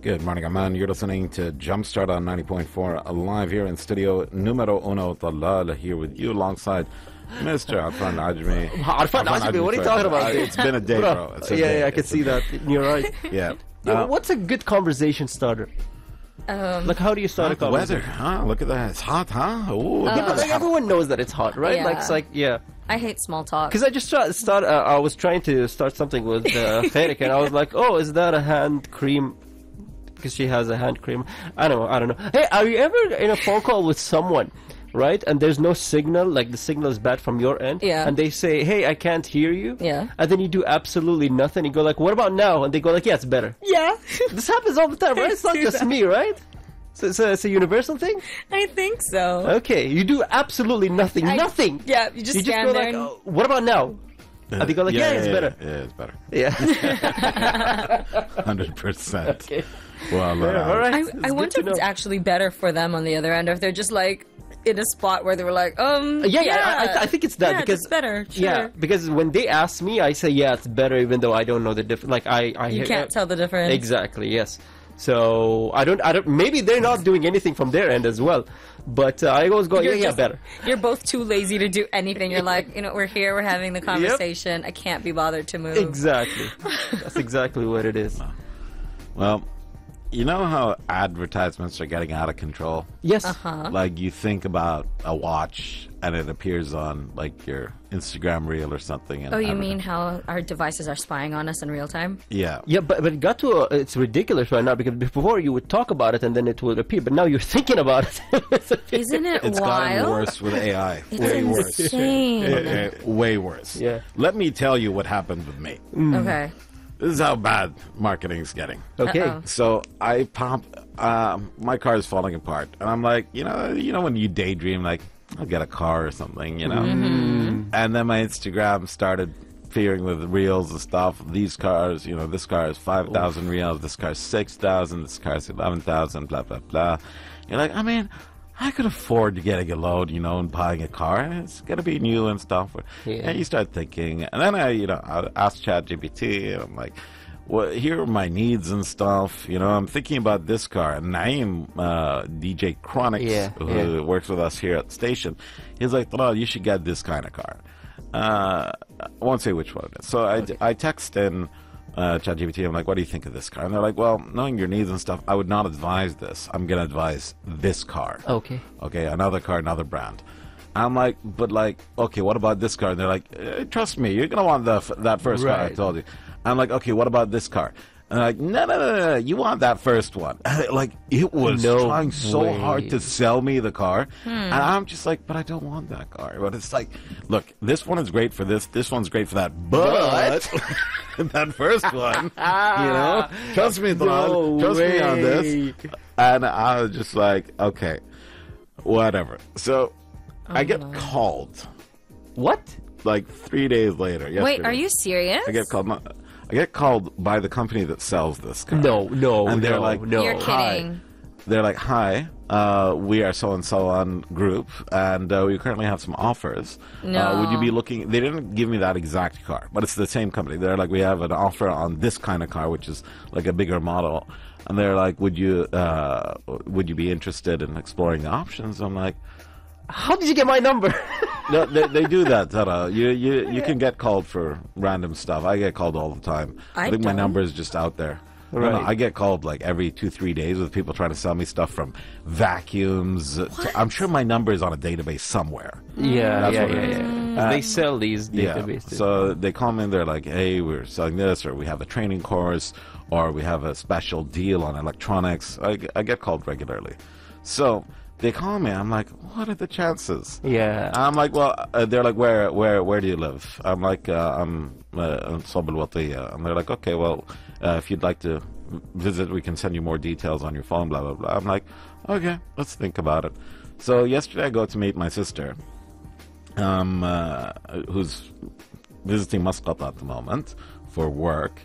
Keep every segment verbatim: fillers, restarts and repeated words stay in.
Good morning, Aman. You're listening to Jumpstart on ninety point four, live here in studio numero uno, Talal, here with you alongside Mister Arfan Ajmi. Arfan Ajmi, what are you talking about? It's been a day, bro. It's a yeah, day. yeah, I can It's see a that. You're right. Yeah. Yo, Uh, what's a good conversation starter? Um, Like, how do you start a the weather, conversation? huh? Look at that. It's hot, huh? Ooh, Yeah, but like everyone knows that it's hot, right? Yeah. Like, it's like, yeah. I hate small talk. Because I just try, start. Uh, I was trying to start something with uh, Khairik, and I was like, "Oh, is that a hand cream?" Because she has a hand cream. I don't know. I don't know. Hey, are you ever in a phone call with someone, right? And there's no signal, like the signal is bad from your end. Yeah. And they say, "Hey, I can't hear you." Yeah. And then you do absolutely nothing. You go like, "What about now?" And they go like, "Yeah, it's better." Yeah, This happens all the time, right? It's not do just that. me, right? So, so it's a universal thing. I think so. Okay, you do absolutely nothing. I- nothing. Yeah, you just You just stand go there. like, and, oh, "What about now?" And they go like, "Yeah, it's better." Yeah, it's better. Yeah. one hundred percent. Okay. Well, uh, Yeah, all right. I, It's I good wonder to if it's know. actually better for them on the other end, or if they're just like in a spot where they were like, um, Yeah, yeah, I, I, th- I think it's that yeah, because it's better. Sure. yeah, because when they ask me, I say yeah, it's better, even though I don't know the difference. Like I, I You can't tell the difference. exactly. Yes. So I don't, I don't. Maybe they're not doing anything from their end as well, but uh, I always go, You're yeah, yeah, just- better. You're both too lazy to do anything. You're like, you know, we're here, we're having the conversation. I can't be bothered to move. Exactly. That's exactly what it is. well, you know how advertisements are getting out of control? Yes. Uh-huh. Like you think about a watch and it appears on like your Instagram reel or something. And Oh, you adver- mean how our devices are spying on us in real time? Yeah. Yeah, but but it got to a, it's ridiculous right now because before you would talk about it and then it would appear, but now you're thinking about it. Isn't it It's gotten wild? worse with A I. It's way worse. insane. Uh, uh, way worse. Yeah. Let me tell you what happened with me. Okay. This is how bad marketing is getting. Okay. Uh-oh. So I pop, uh, my car is falling apart, and I'm like, you know, you know when you daydream, like I'll get a car or something, you know. Mm-hmm. And then my Instagram started appearing with reels and stuff. These cars, you know, this car is five thousand reals, this car is six thousand, this car is eleven thousand, blah blah blah. You're like, I mean, I could afford to getting a loan, you know, and buying a car. It's gonna be new and stuff. Yeah. And you start thinking, and then I, you know, I asked ChatGPT, and I'm like, well, here are my needs and stuff. You know, I'm thinking about this car. And Naeem, uh, D J Chronix, Yeah, who yeah. works with us here at the station, he's like, Talal, you should get this kind of car. Uh, I won't say which one it is. So I, I text in uh, ChatGPT. I'm like, what do you think of this car? And they're like, well, knowing your needs and stuff, I would not advise this. I'm going to advise this car. Okay. Okay, another car, another brand. I'm like, but like, okay, what about this car? And they're like, eh, trust me, you're gonna want the f- that first car. I Right. told you. I'm like, okay, what about this car? And they're like, no, no, no, no, no, you want that first one. Like, it was No trying so way. hard to sell me the car, and I'm just like, but I don't want that car. But it's like, look, this one is great for this, this one's great for that, but that first one, you know, trust me, Talal, No trust me on this. way. And I was just like, okay, whatever. So I get called What? like three days later. Wait, yesterday. are you serious? I get called. I get called by the company that sells this car. No, no, And they're no, like, no. You're Hi. kidding. They're like, hi, uh, we are so and so on group, and uh, we currently have some offers. Uh, would you be No. looking? They didn't give me that exact car, but it's the same company. They're like, we have an offer on this kind of car, which is like a bigger model, and they're like, would you uh, would you be interested in exploring the options? I'm like, How did you get my number? no, they, they do that, Tara. You you you can get called for random stuff. I get called all the time. I think my don't. number is just out there. No, no, Right. I get called like every two, three days with people trying to sell me stuff from vacuums. to- I'm sure my number is on a database somewhere. yeah, That's yeah, what it yeah, is. yeah. they sell these Yeah. databases. So they call me and they're like, hey, we're selling this, or we have a training course, or we have a special deal on electronics. I, g- I get called regularly. So they call me. I'm like, what are the chances? yeah. I'm like, well, uh, they're like, where, where, where do you live? I'm like, uh, I'm uh, in Sob El Watiya. And they're like, okay, well, uh, if you'd like to visit, we can send you more details on your phone, blah, blah, blah. I'm like, okay, let's think about it. So yesterday I go to meet my sister, um, uh, who's visiting Muscat at the moment for work.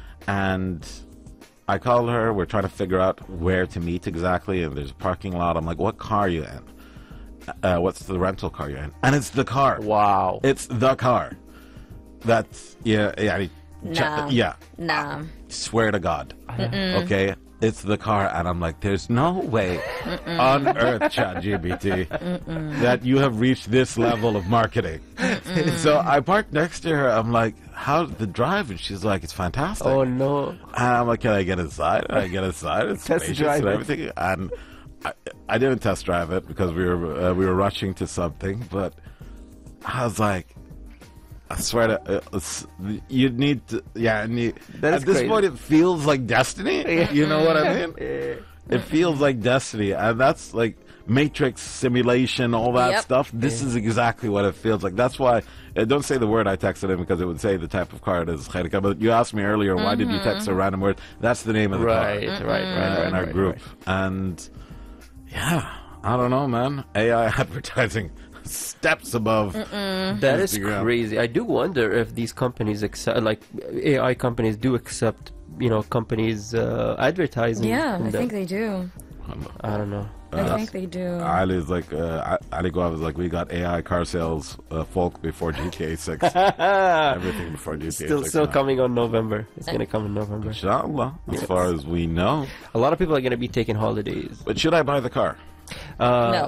And I call her. We're trying to figure out where to meet exactly. And there's a parking lot. I'm like, what car are you in? Uh, what's the rental car you're in? And it's the car. Wow. It's the car. That's, yeah, yeah. I- Nah. Yeah. Nah. Swear to God. Okay. it's the car, and I'm like, there's no way Mm-mm. on earth, ChatGPT, that you have reached this level of marketing. So I parked next to her. I'm like, how's the drive? And she's like, it's fantastic. Oh no! And I'm like, can I get inside? Can I get inside? It's Test spacious drive and it. everything. And I, I didn't test drive it because we were uh, we were rushing to something. But I was like, I swear to uh, it's- you need to, yeah. And you, That at is this crazy. point, it feels like destiny. You know what I mean? It feels like destiny, and that's like Matrix simulation, all that Yep. stuff. This is exactly what it feels like. That's why uh, don't say the word I texted him because it would say the type of car it is. Khairika. But you asked me earlier, why did you text a random word? That's the name of the Right, car, right, right, uh, right, in our right, group. right. And yeah, I don't know, man. A I advertising steps above. That is Instagram. crazy. I do wonder if these companies accept, like A I companies, do accept, you know, companies uh, advertising. Yeah, in I them. think they do. I don't know. I think they do. Ali's like, uh, Ali Guav is like, we got A I car sales uh, folk before G T A six. Everything before G T A Still, six. still now. coming on November. It's gonna come in November. Inshallah, as far as we know. A lot of people are gonna be taking holidays. But should I buy the car? Uh, No.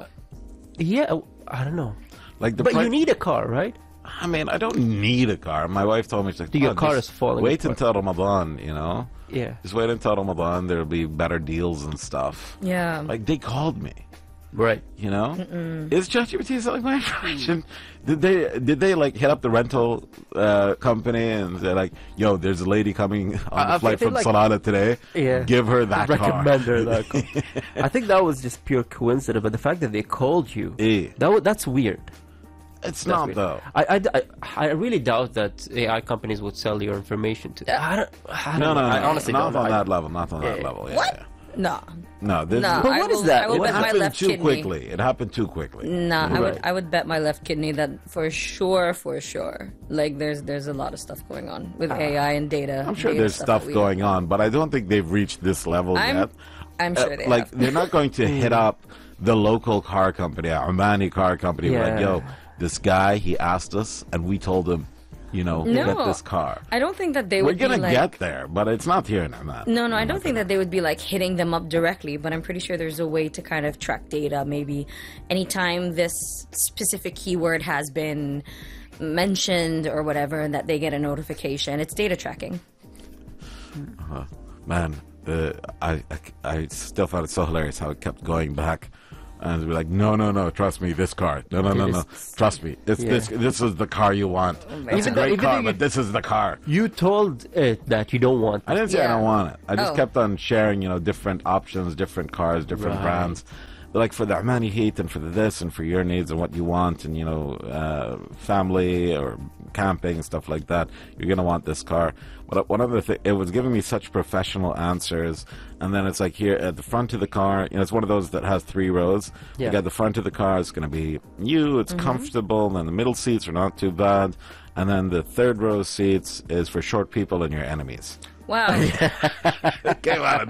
Yeah, I don't know. Like the But pri- you need a car, right? I mean, I don't need a car. My wife told me, she's like, Your "Oh, car just is falling Wait apart." until Ramadan, you know? Yeah. Just wait until Ramadan. There'll be better deals and stuff. Yeah. Like, they called me. Right. You know, is ChatGPT selling my information? Did they did they like hit up the rental uh, company and say like, "Yo, there's a lady coming on I- I the flight feel from like- Salalah today. Yeah. Give her that Recommend car." her that car. I think that was just pure coincidence, but the fact that they called you, Eh. that wa- that's weird. It's That's not weird. though. I, I, I, I really doubt that A I companies would sell your information to. I don't, I don't No, no, know. no. I honestly not don't know. on I- that level. Not on that Yeah. level. Yeah, What? yeah. No. No, this No. is, But I what is will- that? I will it bet my happened left too kidney. quickly. It happened too quickly. Nah, I Right. would I would bet my left kidney that for sure, for sure. Like there's there's a lot of stuff going on with A I and data. I'm sure data there's that stuff we- going on, but I don't think they've reached this level I'm yet. I'm Uh, sure they like have. they're not going to hit up the local car company, a Omani car company. Be like, Yeah. yo, this guy, he asked us, and we told him, you know, No. get this car. I don't think that they We're would gonna be like get there, but it's not here in Oman. No, no, I don't think that they would be like hitting them up directly, but I'm pretty sure there's a way to kind of track data. Maybe anytime this specific keyword has been mentioned or whatever, and that they get a notification. It's data tracking. Man, uh, I, I I still found it so hilarious how it kept going back. And be like, no, no, no, trust me, this car. No, no, no, no, trust me. It's Yeah. this. This is the car you want. It's a Even though- great even car, though you- but this is the car. You told it that you don't want. I didn't say I Yeah. don't want it. I just Oh. kept on sharing, you know, different options, different cars, different Right. brands. Like for the Omani heat and for the this and for your needs and what you want and, you know, uh, family or camping and stuff like that, you're going to want this car. But one other thing, it was giving me such professional answers. And then it's like here at the front of the car, you know, it's one of those that has three rows. Yeah. You got the front of the car, it's going to be you, it's comfortable. Then the middle seats are not too bad. And then the third row seats is for short people and your enemies. Wow. It came out of